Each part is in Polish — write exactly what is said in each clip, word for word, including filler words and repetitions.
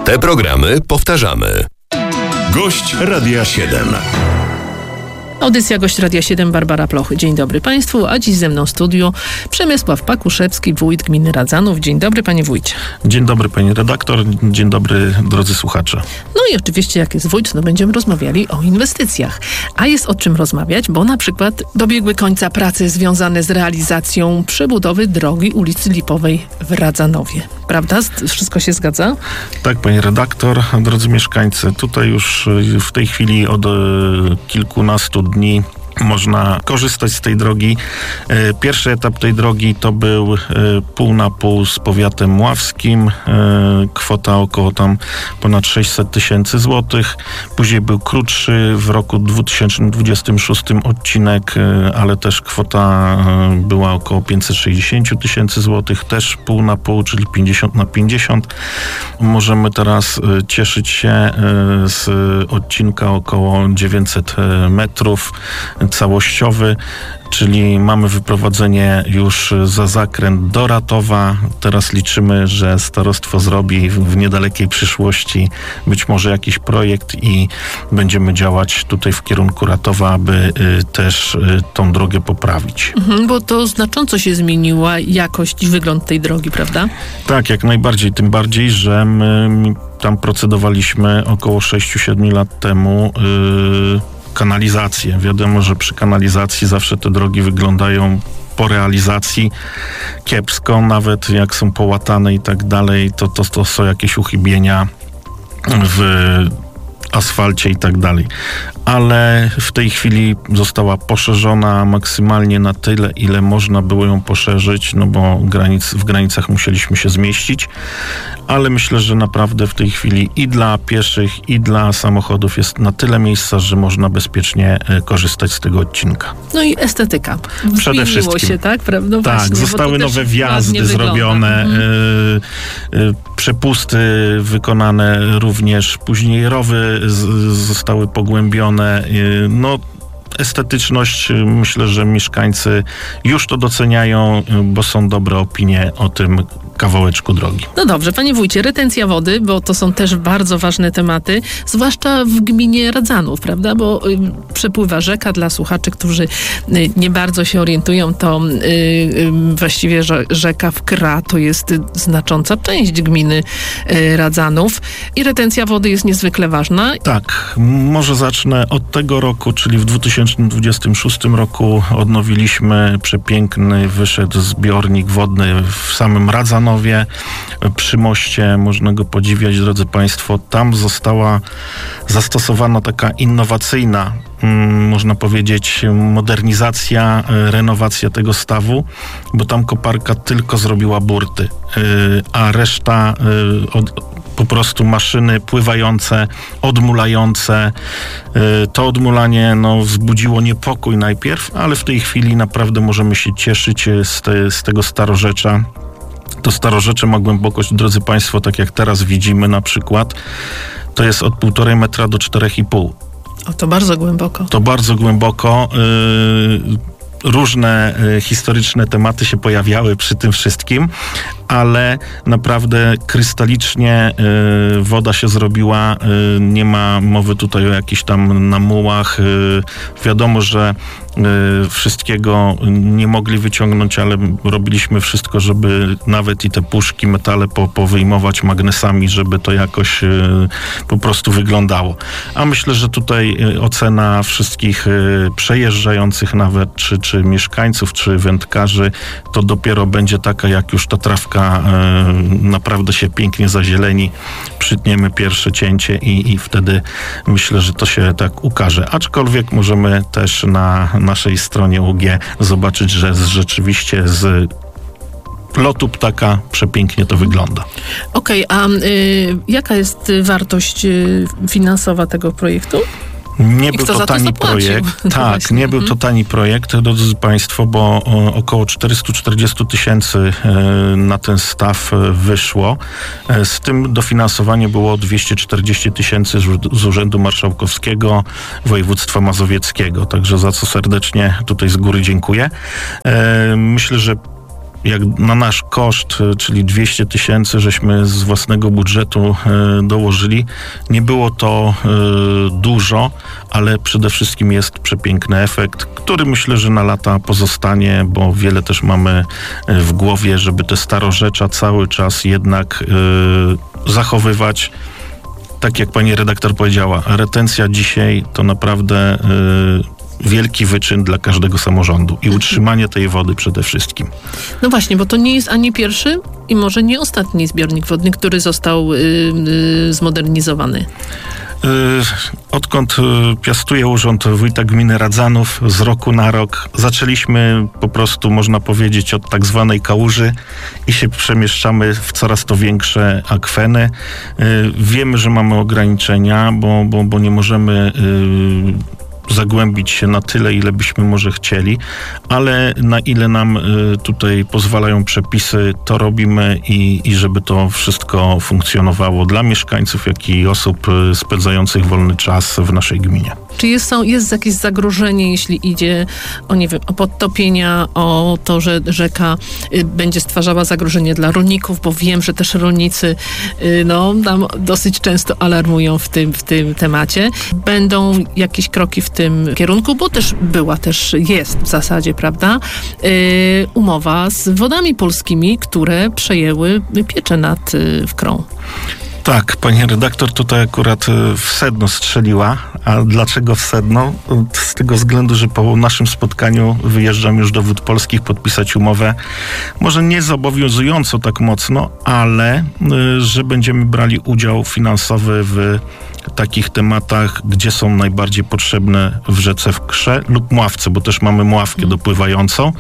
Te programy powtarzamy. Gość Radia siedem. Audycja Gość Radia siedem, Barbara Plochy. Dzień dobry Państwu, a dziś ze mną w studiu Przemysław Pakuszewski, wójt gminy Radzanów. Dzień dobry, panie wójcie. Dzień dobry, pani redaktor. Dzień dobry, drodzy słuchacze. No i oczywiście, jak jest wójt, no będziemy rozmawiali o inwestycjach. A jest o czym rozmawiać, bo na przykład dobiegły końca prace związane z realizacją przebudowy drogi ulicy Lipowej w Radzanowie. Prawda? Wszystko się zgadza? Tak, pani redaktor. Drodzy mieszkańcy, tutaj już w tej chwili od kilkunastu dni można korzystać z tej drogi. Pierwszy etap tej drogi to był pół na pół z powiatem ławskim. Kwota około tam ponad sześćset tysięcy złotych. Później był krótszy w roku dwa tysiące dwudziestym szóstym odcinek, ale też kwota była około pięćset sześćdziesiąt tysięcy złotych. Też pół na pół, czyli pięćdziesiąt na pięćdziesiąt. Możemy teraz cieszyć się z odcinka około dziewięćset metrów. Całościowy, czyli mamy wyprowadzenie już za zakręt do Ratowa. Teraz liczymy, że starostwo zrobi w niedalekiej przyszłości być może jakiś projekt i będziemy działać tutaj w kierunku Ratowa, aby y, też y, tą drogę poprawić. Mhm, bo to znacząco się zmieniła jakość i wygląd tej drogi, prawda? Tak, jak najbardziej. Tym bardziej, że my tam procedowaliśmy około sześć siedem lat temu y, kanalizację. Wiadomo, że przy kanalizacji zawsze te drogi wyglądają po realizacji kiepsko, nawet jak są połatane i tak dalej, to, to, to są jakieś uchybienia w asfalcie i tak dalej. Ale w tej chwili została poszerzona maksymalnie na tyle, ile można było ją poszerzyć, no bo granic, w granicach musieliśmy się zmieścić, ale myślę, że naprawdę w tej chwili i dla pieszych, i dla samochodów jest na tyle miejsca, że można bezpiecznie korzystać z tego odcinka. No i estetyka. Przede Zmieniło wszystkim. się, tak? No tak, właśnie, zostały nowe wjazdy zrobione, mhm. y, y, przepusty wykonane również, później rowy z, zostały pogłębione. No, estetyczność, myślę, że mieszkańcy już to doceniają, bo są dobre opinie o tym kawałeczku drogi. No dobrze, panie wójcie, retencja wody, bo to są też bardzo ważne tematy, zwłaszcza w gminie Radzanów, prawda? Bo y, przepływa rzeka. Dla słuchaczy, którzy y, nie bardzo się orientują, to y, y, właściwie że, rzeka Wkra to jest y, znacząca część gminy y, Radzanów i retencja wody jest niezwykle ważna. Tak, może zacznę od tego roku, czyli w dwa tysiące dwudziestym szóstym roku odnowiliśmy przepiękny, wyszedł zbiornik wodny w samym Radzanowie. Przy moście, można go podziwiać, drodzy państwo. Tam została zastosowana taka innowacyjna, hmm, można powiedzieć, modernizacja, renowacja tego stawu, bo tam koparka tylko zrobiła burty, yy, a reszta yy, od, po prostu maszyny pływające, odmulające. Yy, to odmulanie no, wzbudziło niepokój najpierw, ale w tej chwili naprawdę możemy się cieszyć z, te, z tego starorzecza. To starorzecze ma głębokość, drodzy państwo, tak jak teraz widzimy na przykład, to jest od półtorej metra do czterech i pół. O, to bardzo głęboko. To bardzo głęboko. Yy, różne y, historyczne tematy się pojawiały przy tym wszystkim, ale naprawdę krystalicznie y, woda się zrobiła. Y, nie ma mowy tutaj o jakichś tam namułach. Y, wiadomo, że y, wszystkiego nie mogli wyciągnąć, ale robiliśmy wszystko, żeby nawet i te puszki, metale po, powyjmować magnesami, żeby to jakoś y, po prostu wyglądało. A myślę, że tutaj y, ocena wszystkich y, przejeżdżających nawet, czy, czy mieszkańców, czy wędkarzy, to dopiero będzie taka, jak już ta trawka naprawdę się pięknie zazieleni, przytniemy pierwsze cięcie i, i wtedy myślę, że to się tak ukaże. Aczkolwiek możemy też na naszej stronie U G zobaczyć, że rzeczywiście z lotu ptaka przepięknie to wygląda. Okej, okay, a y, jaka jest wartość y, finansowa tego projektu? Nie był to tani projekt. Tak, nie był to tani projekt, drodzy państwo, bo około czterysta czterdzieści tysięcy na ten staw wyszło. Z tym dofinansowanie było dwieście czterdzieści tysięcy z Urzędu Marszałkowskiego Województwa Mazowieckiego. Także za co serdecznie tutaj z góry dziękuję. Myślę, że jak na nasz koszt, czyli dwieście tysięcy, żeśmy z własnego budżetu dołożyli. Nie było to dużo, ale przede wszystkim jest przepiękny efekt, który myślę, że na lata pozostanie, bo wiele też mamy w głowie, żeby te starorzecza cały czas jednak zachowywać. Tak jak pani redaktor powiedziała, retencja dzisiaj to naprawdę wielki wyczyn dla każdego samorządu i utrzymanie tej wody przede wszystkim. No właśnie, bo to nie jest ani pierwszy i może nie ostatni zbiornik wodny, który został yy, yy, zmodernizowany. Odkąd piastuję urząd wójta gminy Radzanów, z roku na rok zaczęliśmy po prostu, można powiedzieć, od tak zwanej kałuży i się przemieszczamy w coraz to większe akweny. Wiemy, że mamy ograniczenia, bo, bo, bo nie możemy zagłębić się na tyle, ile byśmy może chcieli, ale na ile nam tutaj pozwalają przepisy, to robimy i, i żeby to wszystko funkcjonowało dla mieszkańców, jak i osób spędzających wolny czas w naszej gminie. Czy jest, są, jest jakieś zagrożenie, jeśli idzie o, nie wiem, o podtopienia, o to, że rzeka y, będzie stwarzała zagrożenie dla rolników, bo wiem, że też rolnicy y, no, nam dosyć często alarmują w tym, w tym temacie. Będą jakieś kroki w tym kierunku, bo też była, też jest w zasadzie, prawda, y, umowa z Wodami Polskimi, które przejęły pieczę nad y, Wkrą. Tak, pani redaktor tutaj akurat w sedno strzeliła. A dlaczego w sedno? Z tego względu, że po naszym spotkaniu wyjeżdżam już do Wód Polskich podpisać umowę. Może nie zobowiązująco tak mocno, ale że będziemy brali udział finansowy w takich tematach, gdzie są najbardziej potrzebne w rzece Wkrze lub Mławce, bo też mamy Mławkę dopływającą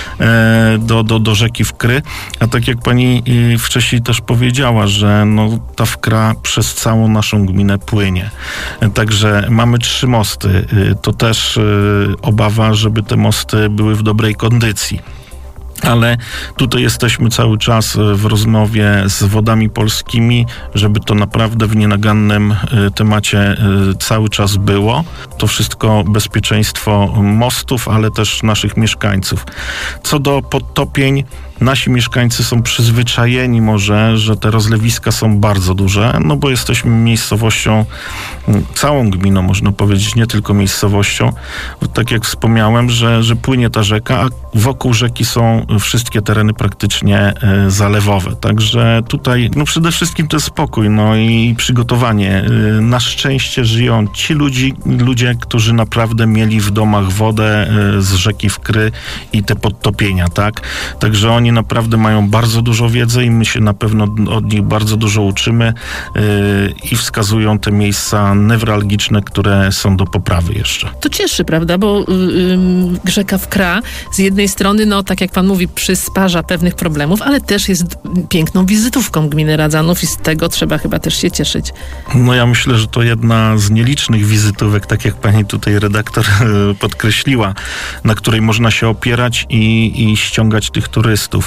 e, do, do, do rzeki Wkry. A tak jak pani wcześniej też powiedziała, że no, ta Wkra przez całą naszą gminę płynie. E, także mamy trzy mosty. E, to też e, obawa, żeby te mosty były w dobrej kondycji. Ale tutaj jesteśmy cały czas w rozmowie z Wodami Polskimi, żeby to naprawdę w nienagannym temacie cały czas było. To wszystko bezpieczeństwo mostów, ale też naszych mieszkańców. Co do podtopień, nasi mieszkańcy są przyzwyczajeni może, że te rozlewiska są bardzo duże, no bo jesteśmy miejscowością, całą gminą można powiedzieć, nie tylko miejscowością. Tak jak wspomniałem, że, że płynie ta rzeka, a wokół rzeki są wszystkie tereny praktycznie e, zalewowe. Także tutaj no przede wszystkim to jest spokój, no i przygotowanie. E, na szczęście żyją ci ludzi, ludzie, którzy naprawdę mieli w domach wodę e, z rzeki Wkry i te podtopienia, tak? Także oni naprawdę mają bardzo dużo wiedzy i my się na pewno od nich bardzo dużo uczymy yy, i wskazują te miejsca newralgiczne, które są do poprawy jeszcze. To cieszy, prawda, bo yy, rzeka Wkra z jednej strony, no tak jak pan mówi, przysparza pewnych problemów, ale też jest piękną wizytówką gminy Radzanów i z tego trzeba chyba też się cieszyć. No ja myślę, że to jedna z nielicznych wizytówek, tak jak pani tutaj redaktor yy, podkreśliła, na której można się opierać i, i ściągać tych turystów.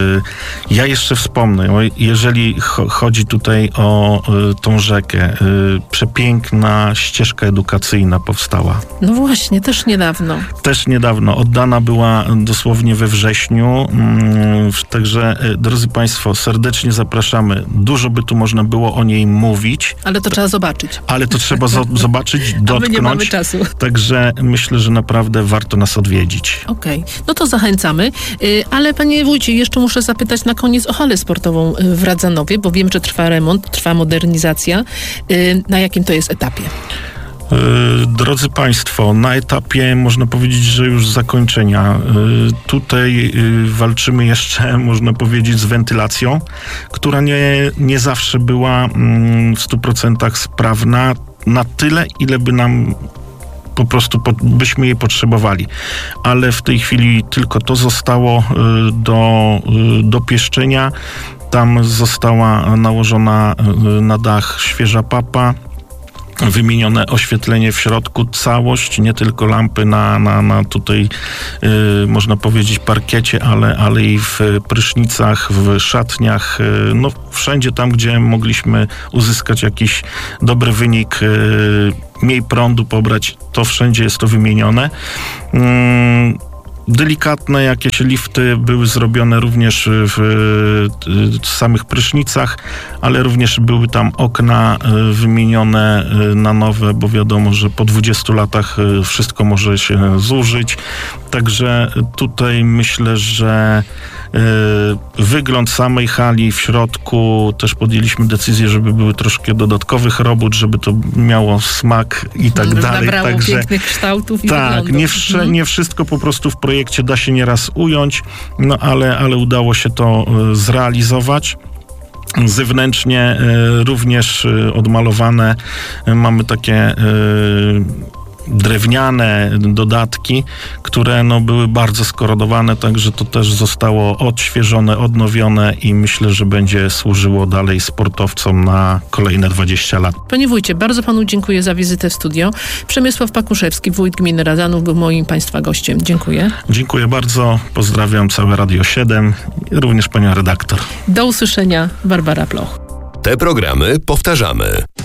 Ja jeszcze wspomnę, jeżeli chodzi tutaj o tą rzekę, przepiękna ścieżka edukacyjna powstała. No właśnie, też niedawno. Też niedawno. Oddana była dosłownie we wrześniu. Także, drodzy państwo, serdecznie zapraszamy. Dużo by tu można było o niej mówić. Ale to trzeba zobaczyć. Ale to trzeba zo- zobaczyć, dotknąć. A my nie mamy czasu. Także myślę, że naprawdę warto nas odwiedzić. Okej, okay. No to zachęcamy. Ale panie wójcie, jeszcze muszę zapytać na koniec o halę sportową w Radzanowie, bo wiem, że trwa remont, trwa modernizacja. Na jakim to jest etapie? Drodzy państwo, na etapie można powiedzieć, że już zakończenia. Tutaj walczymy jeszcze, można powiedzieć, z wentylacją, która nie, nie zawsze była w stu procentach sprawna na tyle, ile by nam po prostu po, byśmy jej potrzebowali. Ale w tej chwili tylko to zostało y, do y, dopieszczenia. Tam została nałożona y, na dach świeża papa, wymienione oświetlenie w środku, całość, nie tylko lampy na, na, na tutaj yy, można powiedzieć parkiecie, ale, ale i w prysznicach, w szatniach, yy, no wszędzie tam, gdzie mogliśmy uzyskać jakiś dobry wynik, yy, mniej prądu pobrać, to wszędzie jest to wymienione. Yy, delikatne jakieś lifty były zrobione również w, w samych prysznicach, ale również były tam okna wymienione na nowe, bo wiadomo, że po dwudziestu latach wszystko może się zużyć. Także tutaj myślę, że wygląd samej hali w środku, też podjęliśmy decyzję, żeby były troszkę dodatkowych robót, żeby to miało smak i tak żeby dalej. nabrało Także pięknych kształtów i tak, wyglądów. nie, wsz- nie wszystko po prostu w projekcie da się nieraz ująć, no ale, ale udało się to e, zrealizować. Zewnętrznie e, również e, odmalowane e, mamy takie e, drewniane dodatki, które no, były bardzo skorodowane, także to też zostało odświeżone, odnowione i myślę, że będzie służyło dalej sportowcom na kolejne dwadzieścia lat. Panie wójcie, bardzo panu dziękuję za wizytę w studio. Przemysław Pakuszewski, wójt gminy Radzanów, był moim państwa gościem. Dziękuję. Dziękuję bardzo, pozdrawiam całe Radio siedem, również panią redaktor. Do usłyszenia, Barbara Ploch. Te programy powtarzamy.